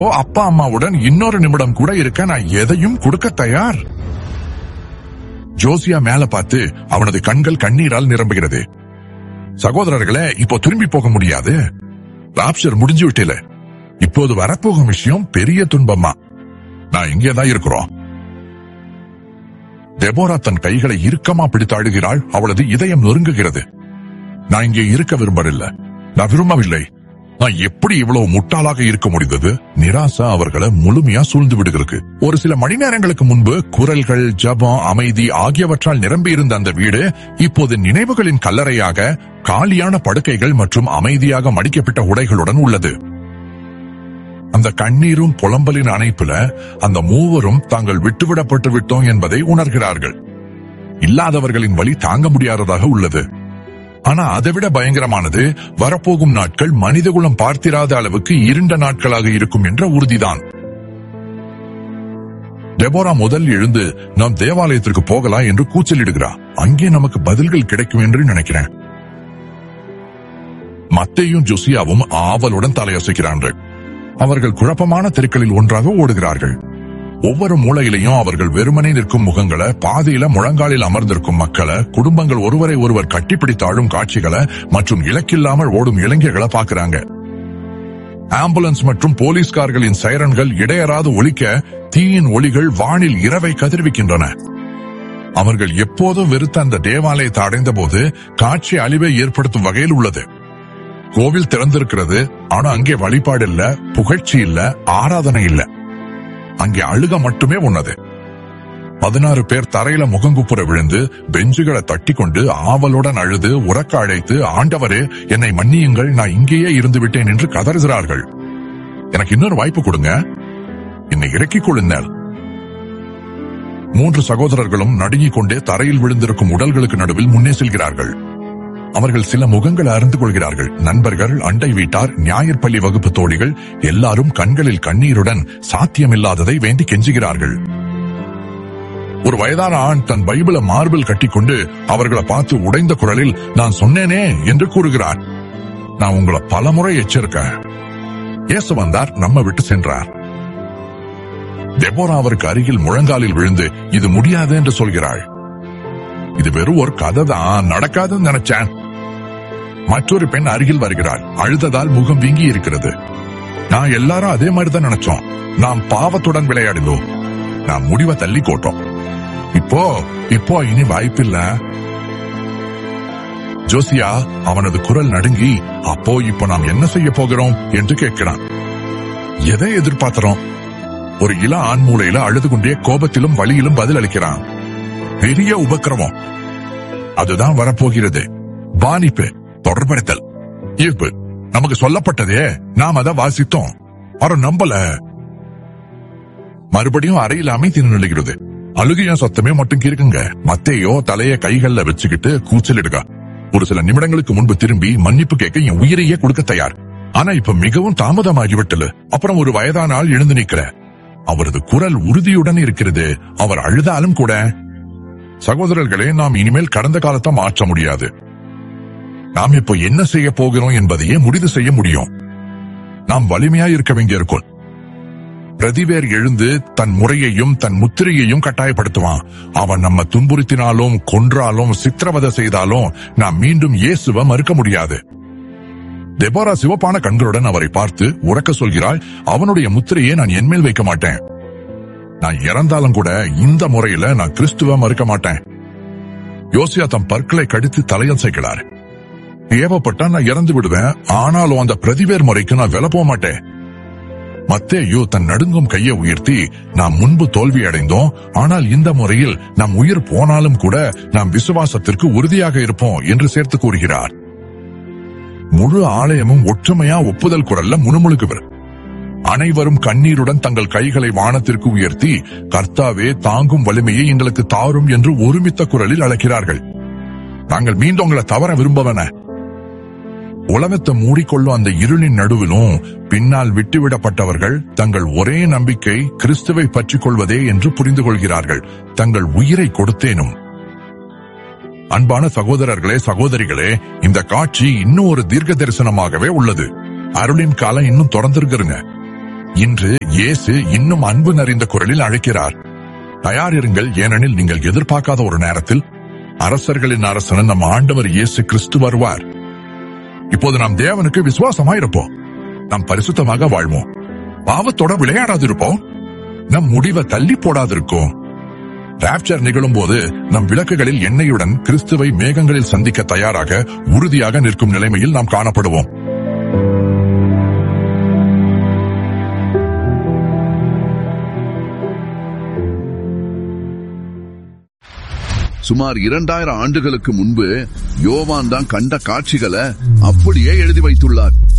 அப்பா அம்மாவுடன் இன்னொரு நிமிடம் கூட இருக்க நான் எதையும் கொடுக்க தயார். ஜோசியா மேல பார்த்து அவனது கண்கள் கண்ணீரால் நிரம்புகிறது. சகோதரர்களே, இப்போ திரும்பி போக முடியாது. ராப்சர் முடிஞ்சு விட்டல. இப்போது வரப்போகும் விஷயம் பெரிய துன்பமா. நான் இங்கேதான் இருக்கிறோம். தெபோரா தன் கைகளை இறுக்கமா பிடித்து அழுகிறாள். அவளது இதயம் நொறுங்குகிறது. நான் இங்கே இருக்க விரும்பவில்லை. நான் விரும்பவில்லை. நான் எப்படி இவ்வளவு முட்டாளாக இருக்க முடிந்தது? நிராசா அவர்களை முழுமையா சூழ்ந்து விடுகிறது. ஒரு சில மணி நேரங்களுக்கு முன்பு குரல்கள், ஜபம், அமைதி ஆகியவற்றால் நிரம்பியிருந்த அந்த வீடு இப்போது நினைவுகளின் கல்லறையாக, காலியான படுக்கைகள் மற்றும் அமைதியாக மடிக்கப்பட்ட உடைகளுடன் உள்ளது. அந்த கண்ணீரும் புலம்பலின் அணைப்புல அந்த மூவரும் தாங்கள் விட்டுவிடப்பட்டு விட்டோம் என்பதை உணர்கிறார்கள். இல்லாதவர்களின் வலி தாங்க முடியாததாக உள்ளது. ஆனா அதைவிட பயங்கரமானது, வரப்போகும் நாட்கள் மனிதகுலம் பார்த்திராத அளவுக்கு இருண்ட நாட்களாக இருக்கும் என்ற உறுதிதான். டெபோரா முதல் எழுந்து நாம் தேவாலயத்திற்கு போகலாம் என்று கூச்சலிடுகிறார். அங்கே நமக்கு பதில்கள் கிடைக்கும் என்று நினைக்கிறேன். மத்தேயும் ஜோசியாவும் ஆவலுடன் தலையசைக்கிறார்கள். அவர்கள் குழப்பமான தெருக்களில் ஒன்றாக ஓடுகிறார்கள். ஒவ்வொரு மூலையிலையும் அவர்கள் வெறுமனே நிற்கும் முகங்களை, பாதையில முழங்காலில் அமர்ந்திருக்கும் மக்களை, குடும்பங்கள் ஒருவரை ஒருவர் கட்டிப்பிடித்து ஆளும் காட்சிகளை மற்றும் இலக்கில்லாமல் ஓடும் இளைஞர்களை பார்க்கிறாங்க. ஆம்புலன்ஸ் மற்றும் போலீஸ்கார்களின் சைரன்கள் இடையறாது ஒலிக்க தீயின் ஒளிகள் வானில் இரவை கதிர்விக்கின்றன. அவர்கள் எப்போதும் வெறுத்த அந்த தேவாலயத்தை அடைந்த போது காட்சி அழிவை ஏற்படுத்தும் வகையில் உள்ளது. கோவில் திறந்திருக்கிறது, ஆனா அங்கே வழிபாடு இல்ல, புகழ்ச்சி இல்ல, ஆராதனை இல்ல. அங்கே அழுக மட்டுமே உள்ளது. 16 பேர் தரையில முகங்குப்புற விழுந்து பெஞ்சுகளை தட்டி கொண்டு ஆவலுடன் அழுது உறக்க அழைத்து, ஆண்டவரே என்னை மன்னியுங்கள், நான் இங்கேயே இருந்து விட்டேன் என்று கதறுகிறார்கள். எனக்கு இன்னொரு வாய்ப்பு கொடுங்க, என்னை இறக்கிக் கொள்ளுங்கள். 3 சகோதரர்களும் நடுங்கிக் கொண்டே தரையில் விழுந்திருக்கும் உடல்களுக்கு நடுவில் முன்னே செல்கிறார்கள். அவர்கள் சில முகங்களை அறிந்து கொள்கிறார்கள். நண்பர்கள், அண்டை வீட்டார், ஞாயிற் பள்ளி வகுப்பு தோழிகள் எல்லாரும் கண்களில் கண்ணீருடன் சாத்தியமில்லாததை வேண்டி கெஞ்சுகிறார்கள். ஒரு வயதான ஆண் தன் பைபிளை மார்பில் கட்டிக்கொண்டு அவர்களை பார்த்து உடைந்த குரலில், நான் சொன்னேனே என்று கூறுகிறார். நான் உங்களை பலமுறை எச்சரிக்கேன். இயேசு வந்தார், நம்ம விட்டு சென்றார். தெபோரா அவருக்கு அருகில் முழங்காலில் விழுந்து இது முடியாது என்று சொல்கிறாள். இது வெறும் ஒரு கதை தான், நடக்காதுன்னு நினைச்சேன். மற்றொரு பெண் அருகில் வருகிறாள். அழுததால் முகம் வீங்கி இருக்கிறது. நான் எல்லாரும் அதே மாதிரிதான் நினைச்சோம். நாம் பாவத்துடன் விளையாடினோம். நான் முடிவை தள்ளி கோட்டோம். இப்போ இனி வாய்ப்பில்ல. ஜோசியா அவனது குரல் நடுங்கி, அப்போ இப்போ நாம் என்ன செய்ய போகிறோம் என்று கேட்கிறான். எதை எதிர்பார்க்கிறோம்? ஒரு இள ஆண் மூலையில அழுது கொண்டே கோபத்திலும் வலியிலும் பதில் அளிக்கிறான். பெரிய உபக்கிரமம், அதுதான் வரப்போகிறது. பானிப்பு, தொடர்படுத்தல், ஈர்ப்பு. நமக்கு சொல்லப்பட்டதே, நாம் அதை வாசித்தோம், அவரும் நம்பல. மறுபடியும் அறையில் அமைதி நிலைகிறது. அழுகையும் சத்தமே மட்டும் கேட்குங்க. மத்தேயோ தலைய கைகள்ல வச்சுக்கிட்டு கூச்சலிடுக. ஒரு சில நிமிடங்களுக்கு முன்பு திரும்பி மன்னிப்பு கேட்க என் உயிரையே கொடுக்க தயார். ஆனா இப்ப மிகவும் தாமதமாகிவிட்டது. அப்புறம் ஒரு வயதான ஆள் எழுந்து நிற்கிற. அவரது குரல் உறுதியுடன் இருக்கிறது. அவர் அழுதாலும் கூட. சகோதரர்களே, நாம் இனிமேல் கடந்த காலத்தை மாற்ற முடியாது. நாம் இப்போ என்ன செய்ய போகிறோம் என்பதையே முடிவு செய்ய முடியும். நாம் வலிமையா இருக்க வேண்டியிருக்கும். பிரதிவேர் எழுந்து தன் முறையையும் தன் முத்திரையையும் கட்டாயப்படுத்துவான். அவன் நம்ம துன்புறுத்தினாலும் கொன்றாலும் சித்திரவதை செய்தாலும் நாம் மீண்டும் இயேசுவை மறுக்க முடியாது. தெபோரா சிவப்பான கண்களுடன் அவரை பார்த்து உரக்க சொல்கிறாள், அவனுடைய முத்திரையை நான் என்மேல் வைக்க மாட்டேன். நான் இறந்தாலும் கூட இந்த முறையில நான் கிறிஸ்துவ மறுக்க மாட்டேன். யோசியா தம் பற்களை கடித்து தலையசைக்கிறார். தேவைப்பட்டா நான் இறந்து விடுவேன், ஆனாலும் அந்த பிரதிவேர் முறைக்கு நான் வில போக மாட்டேன். மத்தேயு தன் நடுங்கும் கையை உயர்த்தி, நாம் முன்பு தோல்வி அடைந்தோம், ஆனால் இந்த முறையில் நம் உயிர் போனாலும் கூட நாம் விசுவாசத்திற்கு உறுதியாக இருப்போம் என்று சேர்த்து கூறுகிறார். முழு ஆலயமும் ஒற்றுமையா ஒப்புதல் குரல்ல முணுமுணுக்குவர். அனைவரும் கண்ணீருடன் தங்கள் கைகளை வானத்திற்கு உயர்த்தி, கர்த்தாவே தாங்கும் வலிமையை எங்களுக்கு தாரும் என்று ஒருமித்த குரலில் அழைக்கிறார்கள். நாங்கள் மீண்டும் உங்களை தவற விரும்பவன. உலகத்தை மூடிக்கொள்ளும் அந்த இருளின் நடுவிலும் பின்னால் விட்டுவிடப்பட்டவர்கள் தங்கள் ஒரே நம்பிக்கை கிறிஸ்துவை பற்றிக் கொள்வதே என்று புரிந்து கொள்கிறார்கள். தங்கள் உயிரை கொடுத்தேனும். அன்பான சகோதரர்களே, சகோதரிகளே, இந்த காட்சி இன்னும் ஒரு தீர்க்க தரிசனமாகவே உள்ளது. அருளின் காலம் இன்னும் தொடர்ந்திருக்கிறங்க. இன்று இயேசு இன்னும் அன்பு நிறைந்த குரலில் அழைக்கிறார். தயாரிருங்கள், ஏனெனில் நீங்கள் எதிர்பார்க்காத ஒரு நேரத்தில் அரசர்களின் அரசன் நம் ஆண்டவர் இயேசு கிறிஸ்து வருவார். இப்போது நாம் தேவனுக்கு விசுவாசமாயிருப்போம். நாம் பரிசுத்தமாக வாழ்வோம். பாவத்தோட விளையாடாதிருப்போம். நம் முடிவை தள்ளி போடாதிருக்கோம். ராப்சர் நிகழும் போது நம் விளக்குகளில் எண்ணெயுடன் கிறிஸ்துவை மேகங்களில் சந்திக்க தயாராக உறுதியாக நிற்கும் நிலைமையில் நாம் காணப்படுவோம். சுமார் 2000 ஆண்டுகளுக்கு முன்பு யோவான் தான் கண்ட காட்சிகளை அப்படியே எழுதி வைத்துள்ளார்.